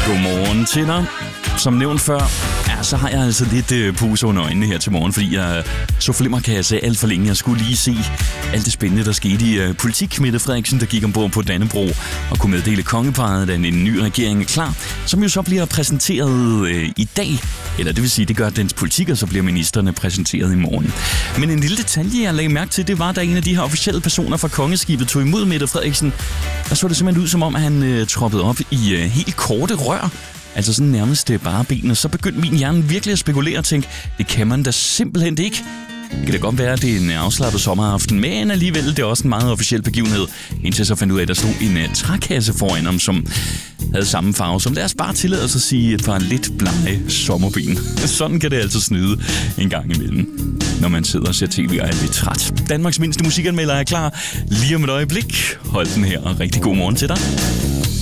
Godmorgen til dig. Som nævnt før, så har jeg altså lidt puse under øjnene her til morgen, fordi jeg så flimmerkasse alt for længe. Jeg skulle lige se alt det spændende, der skete i politik. Mette Frederiksen, der gik ombord på Dannebrog og kunne meddele kongeparret, at en ny regering er klar, som jo så bliver præsenteret i dag. Eller det vil sige, det gør dens politik, og så bliver ministerne præsenteret i morgen. Men en lille detalje, jeg lagde mærke til, det var, da en af de her officielle personer fra kongeskibet tog imod Mette Frederiksen. Der så det simpelthen ud, som om han troppede op i helt korte rør. Altså sådan nærmest bare benene. Så begyndte min hjerne virkelig at spekulere og tænke, det kan man da simpelthen ikke. Det kan da godt være, at det er en afslappet sommeraften, men alligevel det er også en meget officiel begivenhed. Indtil så fandt ud af, at der stod en trækasse foran ham, som havde samme farve som, lad os bare tillade os at sige, et par lidt blege sommerben. Sådan kan det altså snyde en gang imellem, når man sidder og ser tv og er lidt træt. Danmarks mindste musikanmelder er klar lige om et øjeblik. Hold den her, og rigtig god morgen til dig.